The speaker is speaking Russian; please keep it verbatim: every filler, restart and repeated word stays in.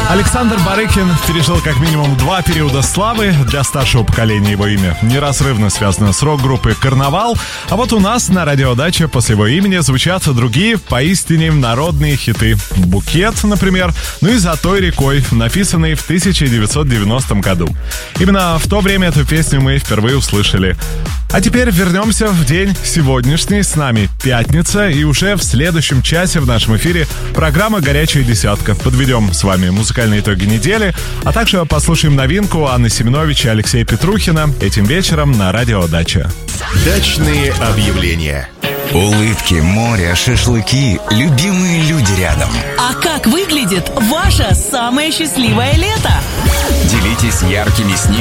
Александр Барыкин пережил как минимум два периода славы. Для старшего поколения его имя неразрывно связано с рок-группой «Карнавал». А вот у нас на радиодаче после его имени звучат другие поистине народные хиты. «Букет», например, ну и «За той рекой», написанный в тысяча девятьсот девяностом году. Именно в то время эту песню мы впервые услышали. А теперь вернемся в день сегодняшний. С нами пятница, и уже в следующем часе в нашем эфире программа «Горячая десятка». Подведем с вами музыкальные итоги недели, а также послушаем новинку Анны Семенович и Алексея Петрухина этим вечером на радио «Дача». Дачные объявления. Улыбки, море, шашлыки, любимые люди рядом. А как выглядит ваше самое счастливое лето? Делитесь яркими снимками